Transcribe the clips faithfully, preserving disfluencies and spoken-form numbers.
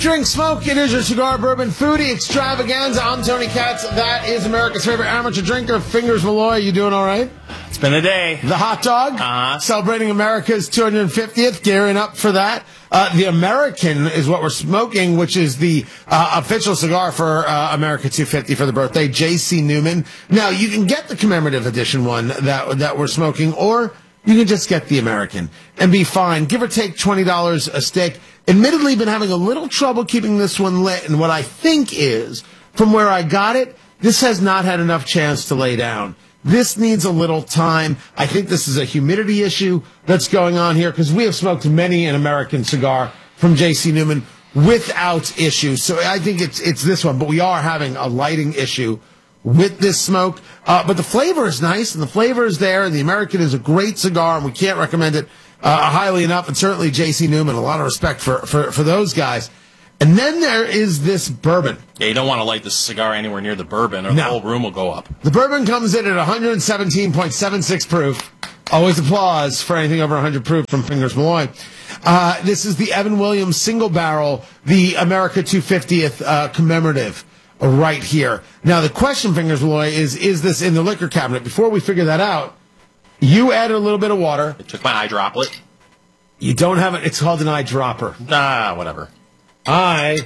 Drink, smoke. It is your cigar bourbon foodie extravaganza. I'm Tony Katz. That is America's favorite amateur drinker, Fingers Malloy. You doing all right? It's been a day. The hot dog, uh-huh. celebrating America's two hundred fiftieth, gearing up for that. Uh, the American is what we're smoking, which is the uh, official cigar for uh, America two fifty for the birthday, J C Newman. Now, you can get the commemorative edition one that that we're smoking, or you can just get the American and be fine. Give or take twenty dollars a stick. Admittedly, been having a little trouble keeping this one lit, and what I think is, from where I got it, this has not had enough chance to lay down. This needs a little time. I think this is a humidity issue that's going on here, because we have smoked many an American cigar from J C Newman without issue. So I think it's it's this one, but we are having a lighting issue with this smoke. Uh, but the flavor is nice, and the flavor is there, and the American is a great cigar, and we can't recommend it uh, highly enough. And certainly J C Newman, a lot of respect for, for, for those guys. And then there is this bourbon. Yeah, you don't want to light this cigar anywhere near the bourbon, or no. the whole room will go up. The bourbon comes in at one seventeen point seven six proof. Always applause for anything over one hundred proof from Fingers Malloy. Uh, this is the Evan Williams single barrel, the America two fiftieth uh, commemorative right here. Now, the question, Fingers Malloy, is, is this in the liquor cabinet? Before we figure that out, you added a little bit of water. I took my eye droplet. You don't have it. It's called an eyedropper. Ah, whatever. I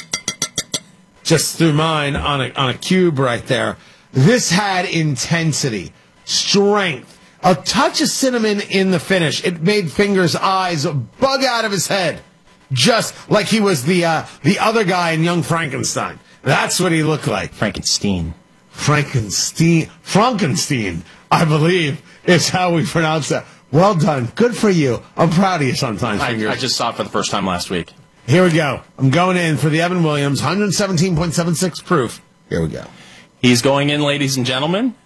just threw mine on a on a cube right there. This had intensity, strength, a touch of cinnamon in the finish. It made Fingers' eyes bug out of his head, just like he was the uh, the other guy in Young Frankenstein. That's what he looked like. Frankenstein. Frankenstein. Frankenstein, I believe, is how we pronounce that. Well done. Good for you. I'm proud of you sometimes, Fingers. I, I just saw it for the first time last week. Here we go. I'm going in for the Evan Williams, one seventeen point seven six proof. Here we go. He's going in, ladies and gentlemen.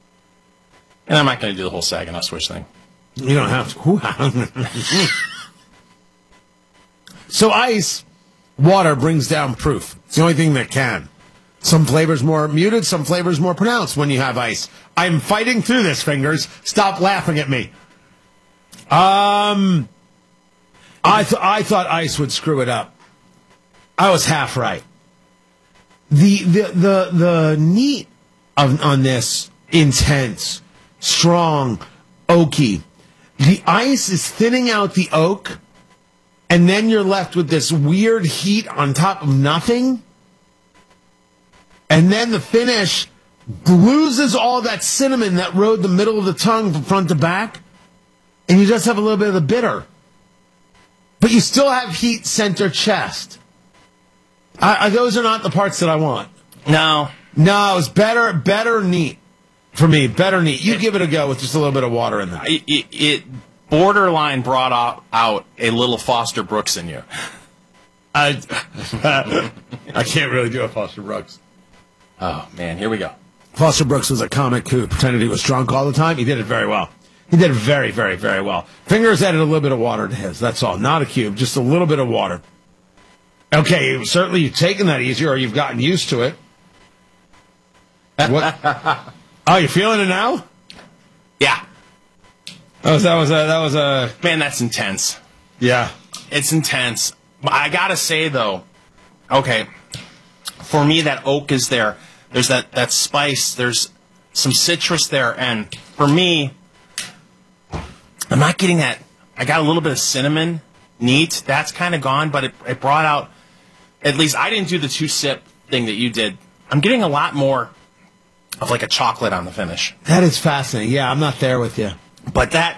And I'm not going to do the whole Saginaw Switch thing. You don't have to. So ice, water brings down proof. It's the only thing that can. Some flavors more muted, some flavors more pronounced when you have ice. I'm fighting through this, Fingers. Stop laughing at me. Um... I th- I thought ice would screw it up. I was half right. The the the the neat of, on this, intense, strong, oaky. The ice is thinning out the oak, and then you're left with this weird heat on top of nothing. And then the finish loses all that cinnamon that rode the middle of the tongue from front to back, and you just have a little bit of the bitter. But you still have heat center chest. I, I, those are not the parts that I want. No. No, it's better, better neat for me. Better neat. You give it a go with just a little bit of water in there. It, it, it borderline brought out, out a little Foster Brooks in you. I, I can't really do a Foster Brooks. Oh, man, here we go. Foster Brooks was a comic who pretended he was drunk all the time. He did it very well. He did it very, very, very well. Fingers added a little bit of water to his. That's all. Not a cube, just a little bit of water. Okay, certainly you've taken that easier, or you've gotten used to it. What? Oh, you feeling it now? Yeah. That was that was a that was a man. That's intense. Yeah, it's intense. But I gotta say though, okay, for me that oak is there. There's that that spice. There's some citrus there, and for me, I'm not getting that. I got a little bit of cinnamon, neat. That's kind of gone, but it, it brought out, at least I didn't do the two-sip thing that you did. I'm getting a lot more of like a chocolate on the finish. That is fascinating. Yeah, I'm not there with you. But that,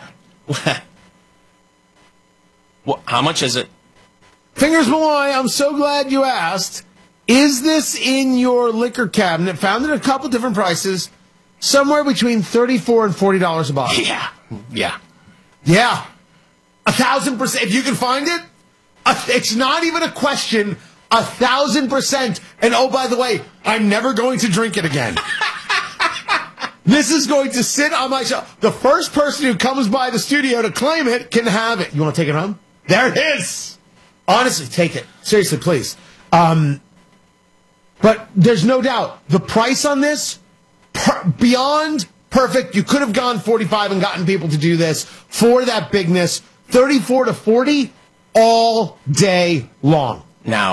well, how much is it? Fingers Malloy, I'm so glad you asked. Is this in your liquor cabinet? Found it at a couple different prices, somewhere between thirty-four dollars and forty dollars a bottle. Yeah, yeah. Yeah, a thousand percent. If you can find it, it's not even a question. A thousand percent. And oh, by the way, I'm never going to drink it again. This is going to sit on my shelf. The first person who comes by the studio to claim it can have it. You want to take it home? There it is. Honestly, take it. Seriously, please. Um, but there's no doubt the price on this, per- beyond perfect. You could have gone forty-five and gotten people to do this for that bigness. thirty-four to forty all day long. Now,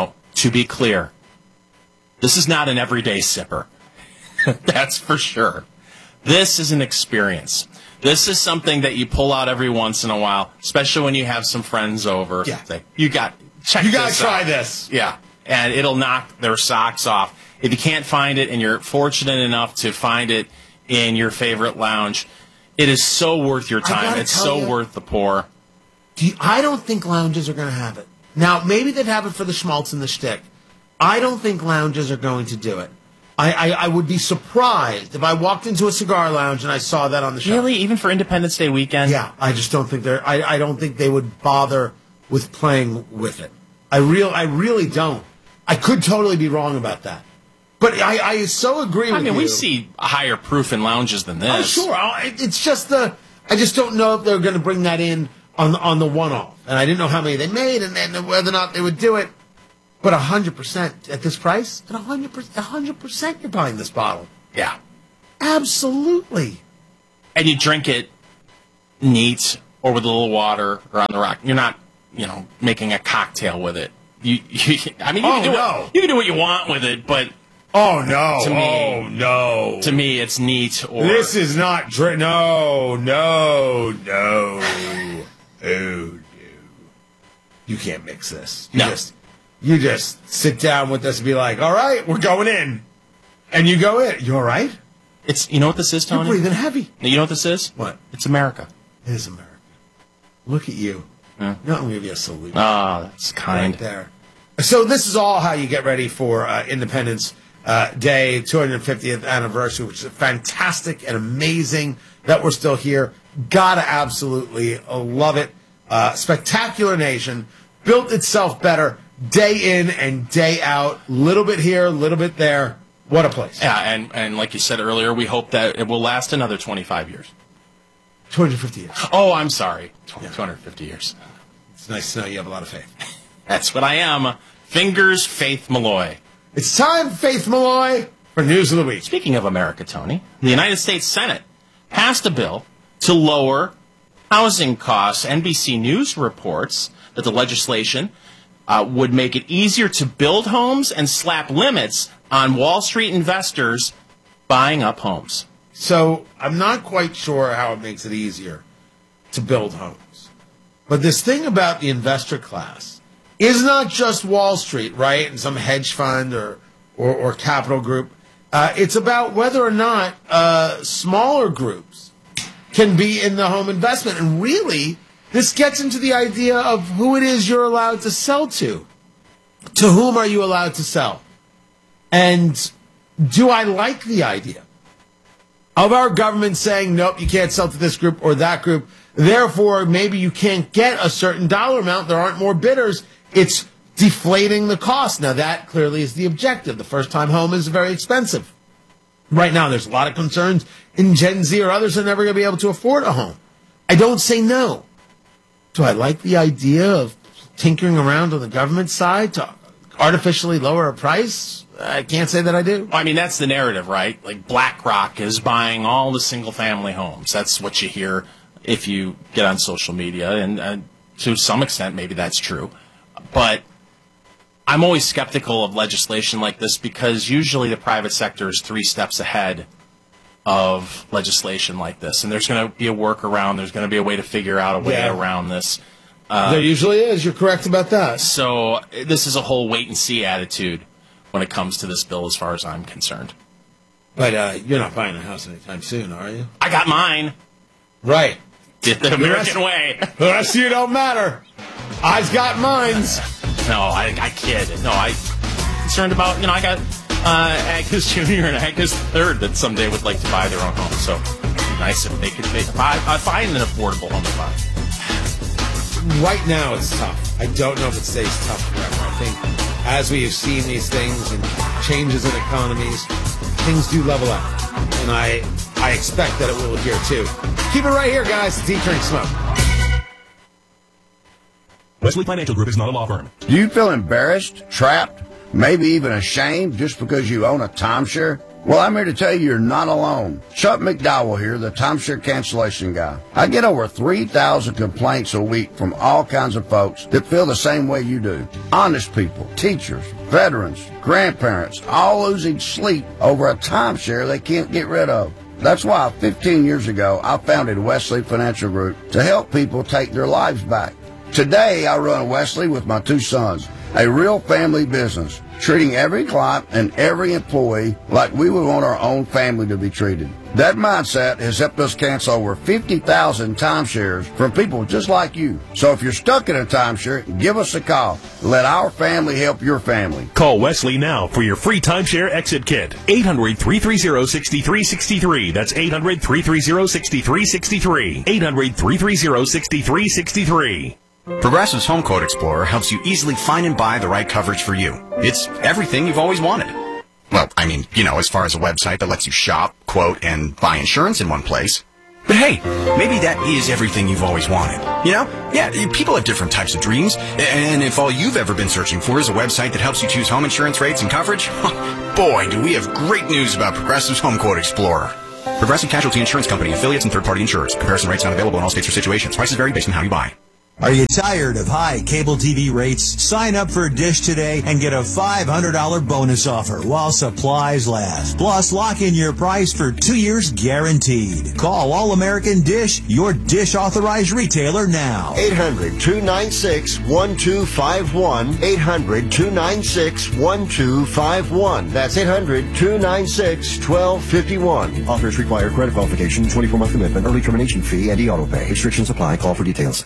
to be clear, this is not an everyday sipper. That's for sure. This is an experience. This is something that you pull out every once in a while, especially when you have some friends over. Yeah. Say, you got check. You got this to try out. this. Yeah, and it'll knock their socks off. If you can't find it and you're fortunate enough to find it in your favorite lounge, it is so worth your time. gotta It's tell so you- worth the pour. Do you, I don't think lounges are going to have it. Now, maybe they'd have it for the schmaltz and the shtick. I don't think lounges are going to do it. I, I, I would be surprised if I walked into a cigar lounge and I saw that on the shelf. Really, even for Independence Day weekend? Yeah, I just don't think they're. I, I don't think they would bother with playing with it. I real. I really don't. I could totally be wrong about that, but I, I so agree I with mean, you. we see higher proof in lounges than this. Oh, sure. I'll- it- It's just the. I just don't know if they're going to bring that in on on the one off, and I didn't know how many they made, and, and whether or not they would do it. But a hundred percent at this price, at a hundred percent, a hundred percent, you're buying this bottle. Yeah. Absolutely. And you drink it neat or with a little water or on the rock. You're not, you know, making a cocktail with it. You, you I mean, you, Oh, can do no. what, you can do what you want with it, but Oh no! To me- oh no! to me, it's neat. Or This is not dri- no, no, no. Oh no! You can't mix this. You No. just, you just sit down with us and be like, "All right, we're going in," and you go in. You all right? it's you know what this is, You're Tony. breathing heavy. You know what this is? What? It's America. It is America. Look at you. Yeah. No, I'm gonna give you a salute. Ah, that's kind. Right there. So this is all how you get ready for uh, Independence uh, Day, two hundred fiftieth anniversary, which is fantastic and amazing that we're still here. Gotta absolutely uh, love it. Uh, spectacular nation, built itself better day in and day out. Little bit here, little bit there. What a place. Yeah, and and like you said earlier, we hope that it will last another twenty-five years. two hundred fifty years. Oh, I'm sorry, two hundred fifty years. It's nice to know you have a lot of faith. That's what I am. Fingers, Faith Malloy. It's time, Faith Malloy, for News of the Week. Speaking of America, Tony, the United States Senate passed a bill to lower housing costs. N B C News reports that the legislation uh, would make it easier to build homes and slap limits on Wall Street investors buying up homes. So I'm not quite sure how it makes it easier to build homes. But this thing about the investor class is not just Wall Street, right? And some hedge fund or, or, or capital group. Uh, it's about whether or not uh, smaller groups can be in the home investment. And really, this gets into the idea of who it is you're allowed to sell to. To whom are you allowed to sell? And do I like the idea of our government saying, nope, you can't sell to this group or that group. Therefore, maybe you can't get a certain dollar amount. There aren't more bidders. It's deflating the cost. Now, that clearly is the objective. The first-time home is very expensive. Right now, there's a lot of concerns in Gen Z or others are never going to be able to afford a home. I don't say no. Do I like the idea of tinkering around on the government side to artificially lower a price? I can't say that I do. I mean, that's the narrative, right? Like BlackRock is buying all the single-family homes. That's what you hear if you get on social media, and uh, to some extent, maybe that's true. But I'm always skeptical of legislation like this because usually the private sector is three steps ahead of legislation like this, and there's going to be a workaround. There's going to be a way to figure out a way Yeah. around this. there usually is. You're correct about that. So this is a whole wait-and-see attitude when it comes to this bill, as far as I'm concerned. But uh, you're not buying a house anytime soon, are you? I got mine. Right. Did the American way. The rest of you don't matter. I've got mines. No, I, I kid. No, I'm concerned about, you know, I got uh, Agnes Junior and Agnes Third that someday would like to buy their own home. So it'd be nice if they could pay, buy, uh, find an affordable home to buy. Right now, it's tough. I don't know if it stays tough forever. I think as we have seen these things and changes in economies, things do level out. And I I expect that it will here, too. Keep it right here, guys. It's Eat, Drink, Smoke. Wesley Financial Group is not a law firm. Do you feel embarrassed, trapped, maybe even ashamed just because you own a timeshare? Well, I'm here to tell you you're not alone. Chuck McDowell here, the timeshare cancellation guy. I get over three thousand complaints a week from all kinds of folks that feel the same way you do. Honest people, teachers, veterans, grandparents, all losing sleep over a timeshare they can't get rid of. That's why fifteen years ago, I founded Wesley Financial Group to help people take their lives back. Today, I run Wesley with my two sons, a real family business, treating every client and every employee like we would want our own family to be treated. That mindset has helped us cancel over fifty thousand timeshares from people just like you. So if you're stuck in a timeshare, give us a call. Let our family help your family. Call Wesley now for your free timeshare exit kit. eight hundred, three three zero, six three six three. That's eight hundred, three three zero, six three six three. eight hundred, three three zero, six three six three. Progressive's Home Quote Explorer helps you easily find and buy the right coverage for you. It's everything you've always wanted. Well, I mean, you know, as far as a website that lets you shop, quote, and buy insurance in one place. But hey, maybe that is everything you've always wanted. You know? Yeah, people have different types of dreams. And if all you've ever been searching for is a website that helps you choose home insurance rates and coverage, boy, do we have great news about Progressive's Home Quote Explorer. Progressive Casualty Insurance Company, affiliates, and third-party insurers. Comparison rates not available in all states or situations. Prices vary based on how you buy. Are you tired of high cable T V rates? Sign up for Dish today and get a five hundred dollars bonus offer while supplies last. Plus, lock in your price for two years guaranteed. Call All American Dish, your Dish authorized retailer now. eight hundred, two nine six, one two five one. eight hundred, two nine six, one two five one. That's eight hundred, two nine six, one two five one. Offers require credit qualification, twenty-four month commitment, early termination fee, and e-auto pay. Restrictions apply. Call for details.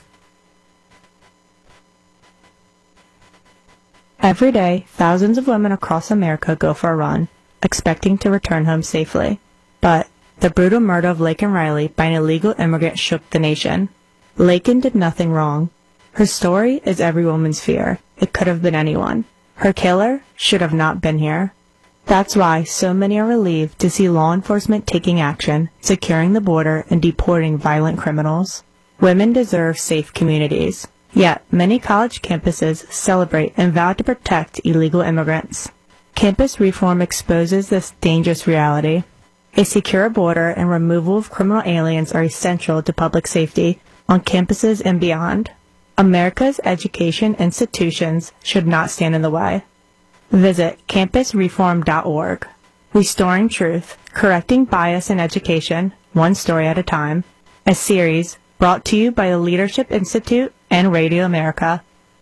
Every day, thousands of women across America go for a run, expecting to return home safely. But the brutal murder of Laken Riley by an illegal immigrant shook the nation. Laken did nothing wrong. Her story is every woman's fear. It could have been anyone. Her killer should have not been here. That's why so many are relieved to see law enforcement taking action, securing the border, and deporting violent criminals. Women deserve safe communities. Yet, many college campuses celebrate and vow to protect illegal immigrants. Campus reform exposes this dangerous reality. A secure border and removal of criminal aliens are essential to public safety on campuses and beyond. America's education institutions should not stand in the way. Visit campus reform dot org. Restoring Truth, Correcting Bias in Education, One Story at a Time, a series brought to you by the Leadership Institute and Radio America.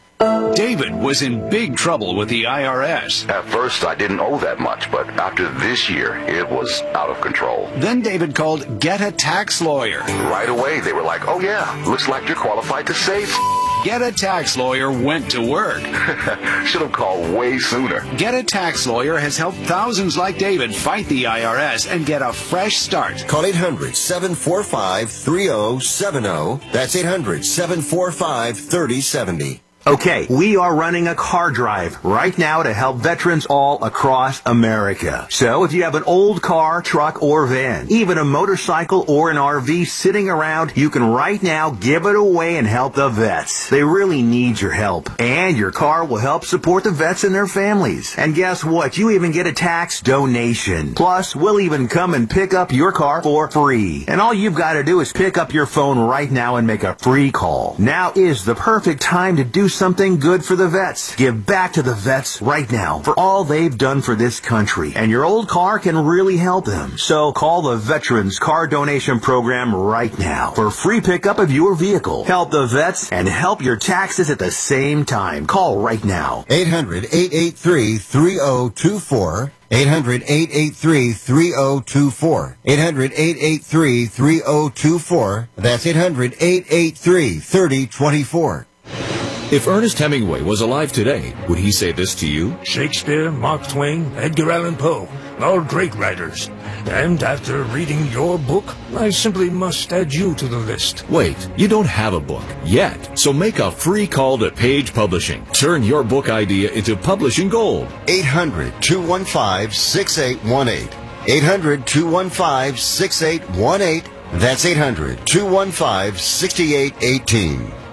David was in big trouble with the I R S. At first, I didn't owe that much, but after this year, it was out of control. Then David called Get a Tax Lawyer. Right away, they were like, oh yeah, looks like you're qualified to save. Get a Tax Lawyer went to work. Should have called way sooner. Get a Tax Lawyer has helped thousands like David fight the I R S and get a fresh start. Call eight hundred, seven four five, three oh seven oh. That's eight hundred, seven four five, three oh seven oh. Okay, we are running a car drive right now to help veterans all across America. So if you have an old car, truck, or van, even a motorcycle or an R V sitting around, you can right now give it away and help the vets. They really need your help. And your car will help support the vets and their families. And guess what? You even get a tax donation. Plus, we'll even come and pick up your car for free. And all you've got to do is pick up your phone right now and make a free call. Now is the perfect time to do something good for the vets. Give back to the vets right now for all they've done for this country. And your old car can really help them. So call the Veterans Car Donation Program right now for free pickup of your vehicle. Help the vets and help your taxes at the same time. Call right now. eight hundred, eight eight three, three oh two four. eight hundred, eight eight three, three oh two four. eight hundred, eight eight three, three oh two four. That's eight hundred, eight eight three, three oh two four. If Ernest Hemingway was alive today, would he say this to you? Shakespeare, Mark Twain, Edgar Allan Poe, all great writers. And after reading your book, I simply must add you to the list. Wait, you don't have a book yet, so make a free call to Page Publishing. Turn your book idea into publishing gold. eight hundred, two one five, six eight one eight. eight hundred, two one five, six eight one eight. That's eight hundred, two one five, six eight one eight.